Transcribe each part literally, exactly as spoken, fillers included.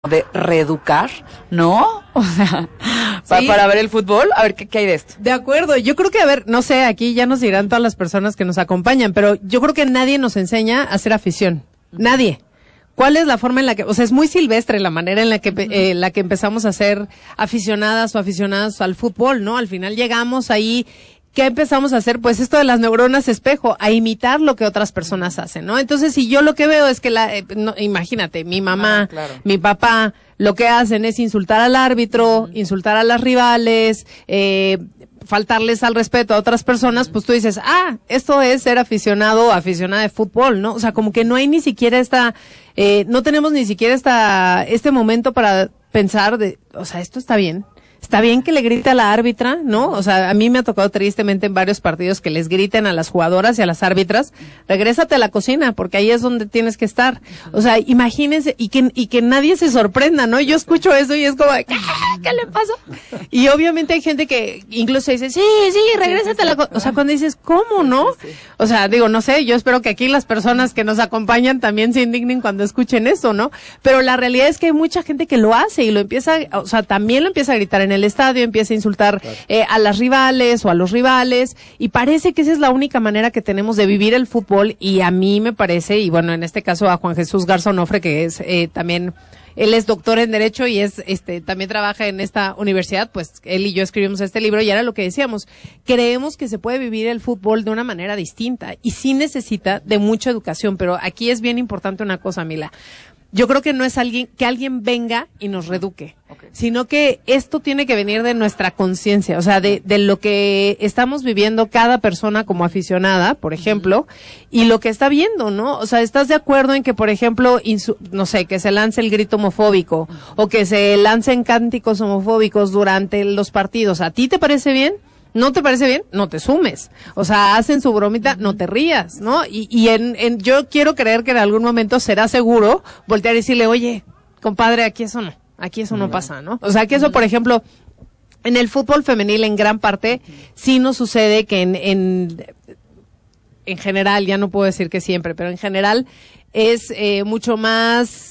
de reeducar, ¿no? O sea, para, sí. para ver el fútbol, a ver ¿qué, qué hay de esto. De acuerdo, yo creo que, a ver, no sé, aquí ya nos dirán todas las personas que nos acompañan, pero yo creo que nadie nos enseña a hacer afición. Nadie. ¿Cuál es la forma en la que, o sea, es muy silvestre la manera en la que, eh, la que empezamos a ser aficionadas o aficionadas al fútbol, ¿no? Al final llegamos ahí. ¿Qué empezamos a hacer? Pues esto de las neuronas espejo, a imitar lo que otras personas hacen, ¿no? Entonces, si yo lo que veo es que la, eh, no, imagínate, mi mamá, Ah, claro. mi papá, lo que hacen es insultar al árbitro, uh-huh. insultar a las rivales, eh, faltarles al respeto a otras personas, pues tú dices, ah, esto es ser aficionado o aficionada de fútbol, ¿no? O sea, como que no hay ni siquiera esta, eh, no tenemos ni siquiera esta, este momento para pensar de, o sea, esto está bien. Está bien que le grite a la árbitra, ¿no? O sea, a mí me ha tocado tristemente en varios partidos que les griten a las jugadoras y a las árbitras, regrésate a la cocina, porque ahí es donde tienes que estar. O sea, imagínense, y que, y que nadie se sorprenda, ¿no? Yo escucho eso y es como, ¿qué, ¿qué le pasa? Y obviamente hay gente que incluso dice, sí, sí, regrésate a la cocina. O sea, cuando dices, ¿cómo, no? O sea, digo, no sé, yo espero que aquí las personas que nos acompañan también se indignen cuando escuchen eso, ¿no? Pero la realidad es que hay mucha gente que lo hace y lo empieza, o sea, también lo empieza a gritar en el estadio, empieza a insultar claro. eh, a las rivales o a los rivales, y parece que esa es la única manera que tenemos de vivir el fútbol, y a mí me parece, y bueno, en este caso a Juan Jesús Garza Onofre, que es eh, también, él es doctor en Derecho y es, este, también trabaja en esta universidad, pues él y yo escribimos este libro, y era lo que decíamos, creemos que se puede vivir el fútbol de una manera distinta, y sí necesita de mucha educación, pero aquí es bien importante una cosa, Mila. Yo creo que no es alguien, que alguien venga y nos reeduque, okay. sino que esto tiene que venir de nuestra conciencia, o sea, de, de lo que estamos viviendo cada persona como aficionada, por ejemplo, y lo que está viendo, ¿no? O sea, ¿estás de acuerdo en que, por ejemplo, insu- no sé, que se lance el grito homofóbico, o que se lancen cánticos homofóbicos durante los partidos? ¿A ti te parece bien? ¿No te parece bien? No te sumes. O sea, hacen su bromita, no te rías, ¿no? Y, y en, en, yo quiero creer que en algún momento será seguro voltear y decirle, oye, compadre, aquí eso no, aquí eso no pasa, ¿no? O sea, que eso, por ejemplo, en el fútbol femenil en gran parte sí nos sucede que en, en, en general, ya no puedo decir que siempre, pero en general es eh, mucho más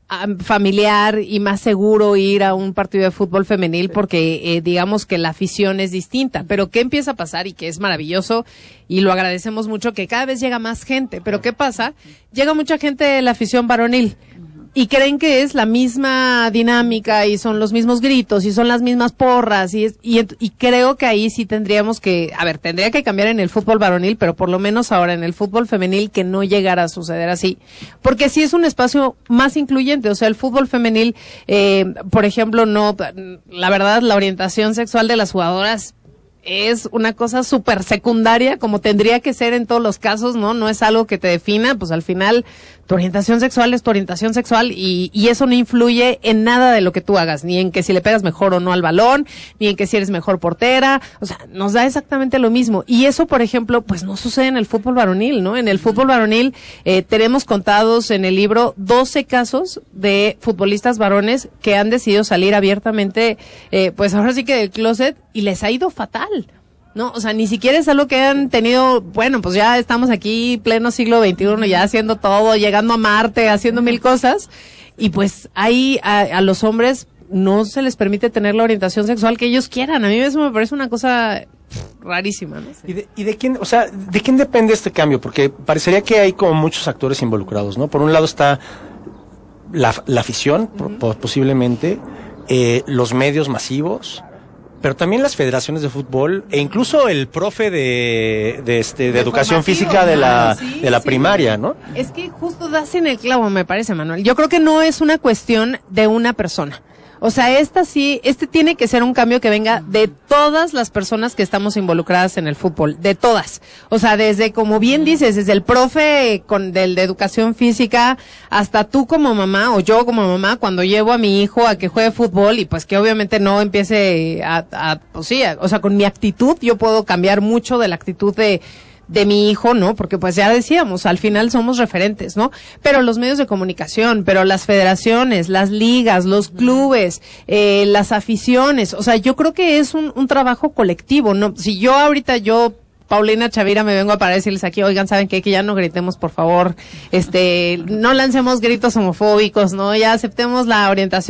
familiar y más seguro ir a un partido de fútbol femenil porque eh, digamos que la afición es distinta. Pero ¿qué empieza a pasar? Y que es maravilloso y lo agradecemos mucho, que cada vez llega más gente. Pero ¿qué pasa? Llega mucha gente de la afición varonil y creen que es la misma dinámica y son los mismos gritos y son las mismas porras y, es, y, y creo que ahí sí tendríamos que, a ver, tendría que cambiar en el fútbol varonil, pero por lo menos ahora en el fútbol femenil que no llegara a suceder así, porque sí es un espacio más incluyente. O sea, el fútbol femenil, eh, por ejemplo, no, la verdad, la orientación sexual de las jugadoras es una cosa súper secundaria, como tendría que ser en todos los casos, ¿no? No es algo que te defina, pues al final tu orientación sexual es tu orientación sexual y, y eso no influye en nada de lo que tú hagas, ni en que si le pegas mejor o no al balón, ni en que si eres mejor portera, o sea, nos da exactamente lo mismo. Y eso, por ejemplo, pues no sucede en el fútbol varonil, ¿no? En el fútbol varonil eh, tenemos contados en el libro doce casos de futbolistas varones que han decidido salir abiertamente, eh, pues ahora sí que del closet, y les ha ido fatal. No, o sea, ni siquiera es algo que han tenido, bueno, pues ya estamos aquí pleno siglo veintiuno, ya haciendo todo, llegando a Marte, haciendo mil cosas, y pues ahí a, a los hombres no se les permite tener la orientación sexual que ellos quieran. A mí eso me parece una cosa rarísima, ¿no? ¿Y de, y de quién, o sea, de quién depende este cambio? Porque parecería que hay como muchos actores involucrados, ¿no? Por un lado está la, la afición, uh-huh. po- posiblemente, eh, los medios masivos, pero también las federaciones de fútbol e incluso el profe de, de este de, de educación física de la sí, de la sí. primaria, ¿no? Es que justo das en el clavo, me parece, Manuel. Yo creo que no es una cuestión de una persona. O sea, esta sí, este tiene que ser un cambio que venga de todas las personas que estamos involucradas en el fútbol, de todas. O sea, desde, como bien dices, desde el profe con del de educación física hasta tú como mamá o yo como mamá cuando llevo a mi hijo a que juegue fútbol y pues que obviamente no empiece a, a pues sí, a, o sea, con mi actitud yo puedo cambiar mucho de la actitud de de mi hijo, ¿no? Porque pues ya decíamos, al final somos referentes, ¿no? Pero los medios de comunicación, pero las federaciones, las ligas, los clubes, eh, las aficiones, o sea, yo creo que es un, un trabajo colectivo, ¿no? Si yo ahorita yo Paulina Chavira me vengo para decirles aquí, oigan, ¿saben qué? Que ya no gritemos, por favor, este, no lancemos gritos homofóbicos, ¿no? Ya aceptemos la orientación